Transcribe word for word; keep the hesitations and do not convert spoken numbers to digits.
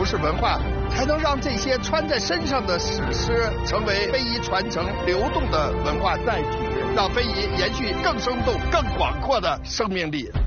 服饰文化，才能让这些穿在身上的史诗成为非遗传承流动的文化载体，让非遗延续更生动、更广阔的生命力。